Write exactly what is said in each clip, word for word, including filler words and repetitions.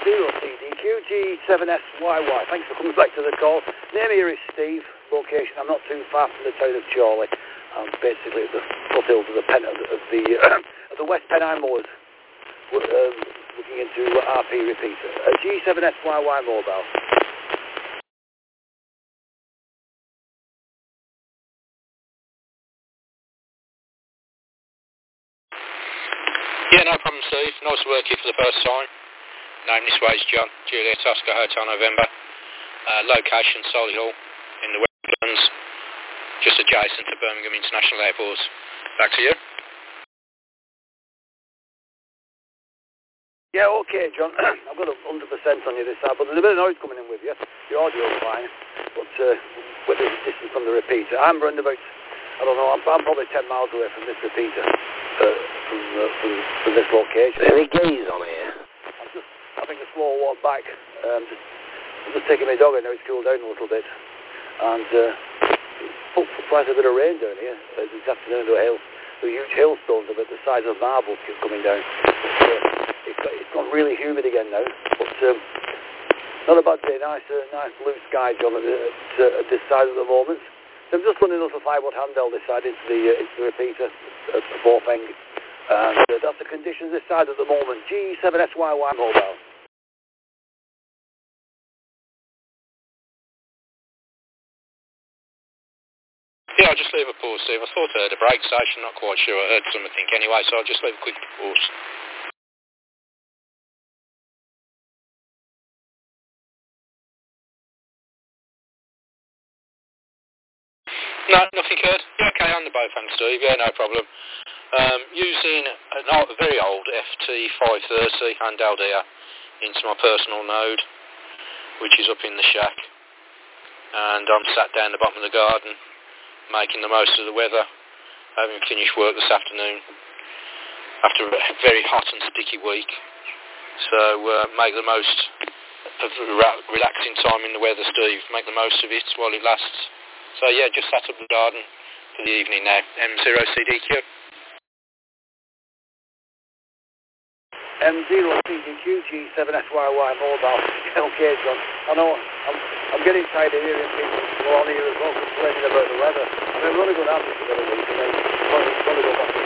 zero C D Q G seven S Y Y. Thanks for coming back to the call. Name here is Steve. Location, I'm not too far from the town of Chorley. I'm basically at the foothills of the Pen of the of the, uh, of the West Pennine Moors. We're, um, looking into R P repeater. A G seven S Y Y mobile. Yeah, no problem, Steve. Nice to work here for the first time. Name this way is John. Juliet Oscar Hotel November. Uh, location Solihull in the Westlands, just adjacent to Birmingham International Airport. Back to you. Yeah, okay, John. I've got a one hundred percent on you this side, but there's a bit of noise coming in with you. Your audio's fine, but uh, with the distance from the repeater. I'm around about, I don't know, I'm, I'm probably ten miles away from this repeater, uh, from, uh, from, from this location. Any gaze on here? I'm just having a slow walk back. Um, just, I'm just taking my dog in now, it's cooled down a little bit. And uh, put quite a bit of rain down here. Uh, this afternoon, there were hail, there were huge hailstones about the size of marbles coming down. But, uh, It's got, it's got really humid again now, but um, not a bad day. Nice, uh, nice blue sky, John, at, at, uh, at this side at the moment. So I'm just running off a five watt handheld this side into the uh, into the repeater at the Borfeng, and uh, that's the conditions this side at the moment. G seven S Y Y mobile. Yeah, I'll just leave a pause, Steve. I thought I heard a brake station, not quite sure. I heard something anyway, so I'll just leave a quick pause. No, nothing heard. Yeah, okay, on the Bofang, Steve. Yeah, no problem. Um, using an old, a very old F T five thirty handheld here into my personal node, which is up in the shack. And I'm sat down the bottom of the garden, making the most of the weather, having finished work this afternoon after a very hot and sticky week. So uh, make the most of re- relaxing time in the weather, Steve. Make the most of it while it lasts. So yeah, just sat up in the garden for the evening now. M zero C D Q. M zero C D Q G seven S Y Y mobile. Okay, John. I know I'm, I'm getting tired of hearing people go on here as well complaining about the weather. I mean, we're only going to have this for a week and then it's going to go back to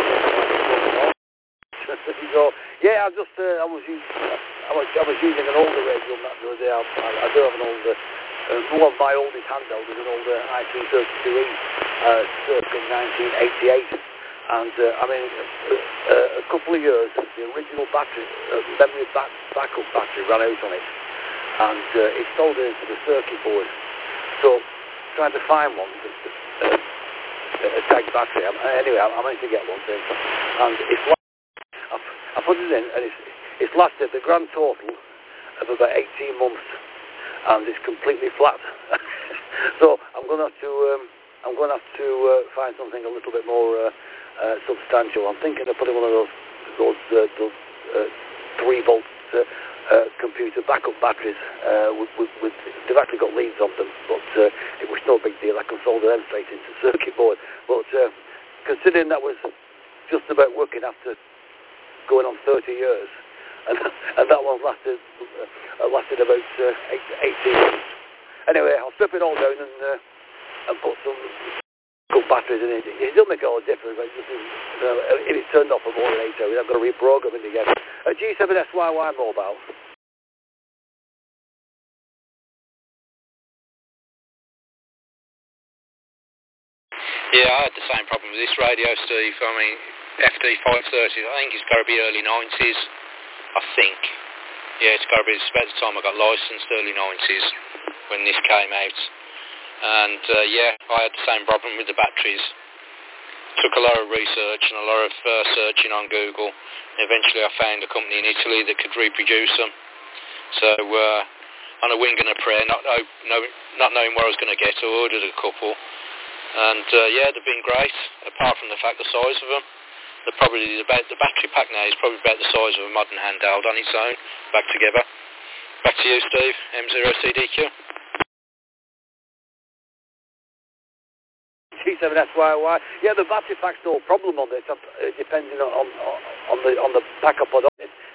so, yeah, I just, uh, I was using, I was, I was using an older radio that the other day. I, I do have an older, uh, one of my oldest handhelds is an older I two thirty-two E, uh, circa nineteen eighty-eight. And, uh, I mean, uh, a couple of years, the original battery, uh, memory back, backup battery ran out on it. And uh, it sold it into the circuit board. So, trying to find one, uh, a tag battery. Anyway, I, I managed to get one thing. And it's like, I put it in, and it's, it's lasted the grand total of about eighteen months, and it's completely flat. So I'm going to have to, um, I'm going to have to uh, find something a little bit more uh, uh, substantial. I'm thinking of putting one of those, those, uh, those uh, three volt uh, uh, computer backup batteries. Uh, with, with, with, they've actually got leads on them, but uh, it was no big deal. I can solder them straight into the circuit board. But uh, considering that was just about working after going on thirty years, and, and that one lasted uh, lasted about uh, eight, eighteen months. Anyway, I'll strip it all down and uh, and put some good batteries in it. It doesn't make all the difference, but just, uh, if it's turned off for more than eight hours, I've got to reprogram it again. A G seven S Y Y mobile. Yeah, I had the same problem with this radio, Steve. I mean, F T five thirty, I think it's got to be early nineties, I think. Yeah, it's got to be, it's about the time I got licensed, early nineties, when this came out. And, uh, yeah, I had the same problem with the batteries. Took a lot of research and a lot of uh, searching on Google. Eventually I found a company in Italy that could reproduce them. So, uh, on a wing and a prayer, not, know, not knowing where I was going to get, I ordered a couple. And, uh, yeah, they've been great, apart from the fact the size of them. They're probably about, the battery pack now is probably about the size of a modern handheld on its own, back together. Back to you, Steve, M zero C D Q. G seven S Y Y. Yeah, the battery pack's no problem on this, uh, depending on, on on the on the backup or not. As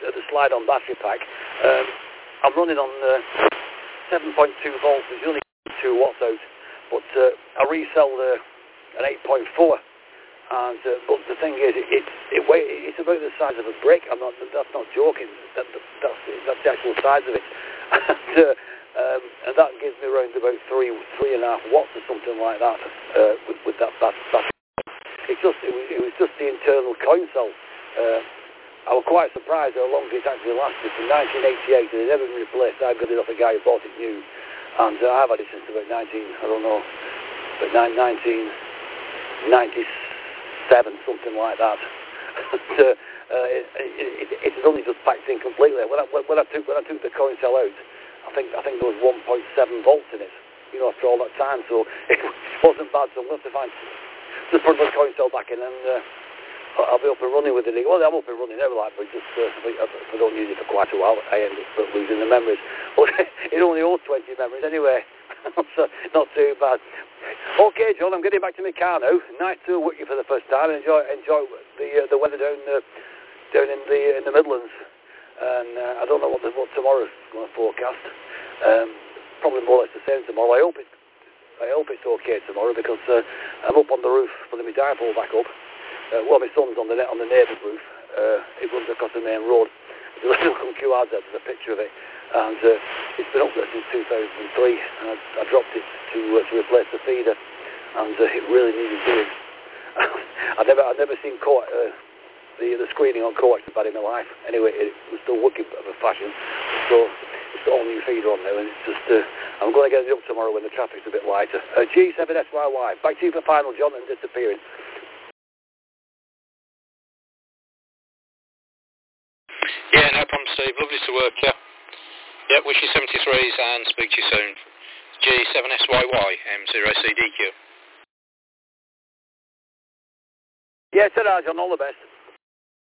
uh, the slide-on battery pack. Um, I'm running on uh, seven point two volts, which is only two watts out, but uh, I resell uh, an eight point four. And uh, but the thing is, it, it, it weigh, it's about the size of a brick. I'm not. That's not joking. That, that, that's that's the actual size of it, and, uh, um, and that gives me around about three three and a half watts or something like that uh, with, with that battery. It just it was, it was just the internal coin cell. Uh, I was quite surprised how long it actually lasted. From nineteen eighty-eight, and it never been replaced. I got it off a guy who bought it new, and uh, I've had it since about nineteen. I don't know, but nineteen ninety-seven, something like that. And, uh, uh, it, it, it, it only just packed in completely. When I, when I took when I took the coin cell out, I think I think there was one point seven volts in it. You know, after all that time, so it wasn't bad. So I'm going to find just put the coin cell back in, and uh, I'll be up and running with it. Well, I'm up and running now, like, but just uh, if I don't use it for quite a while, I end up losing the memories. But it only holds twenty memories anyway, so not too bad. Okay, John, I'm getting back to my car now. Nice to work you for the first time. Enjoy, enjoy the uh, the weather down uh, down in the in the Midlands. And uh, I don't know what the, what tomorrow's going to forecast. Um, probably more or less the same tomorrow. I hope it. I hope it's okay tomorrow because uh, I'm up on the roof putting my dipole back up. Uh, well, my son's on the on the neighbour's roof. Uh, it runs across the main road. There's a little Q R Z, there's a picture of it. And uh, it's been up there since two thousand three, and I, I dropped it to uh, to replace the feeder, and uh, it really needed doing. I've never I've never seen co- uh, the the screening on coax so bad in my life. Anyway, it was still working of a fashion, so it's got all new feeder on there, and it's just uh, I'm going to get it up tomorrow when the traffic's a bit lighter. Uh, G seven S Y Y. Back to you for final, John, and disappearing. Yeah, no problem, Steve. Lovely to work, yeah. Yeah, wish you seventy-threes and speak to you soon. G seven S Y Y, M zero C D Q. Yeah, ta-ra, John. All the best.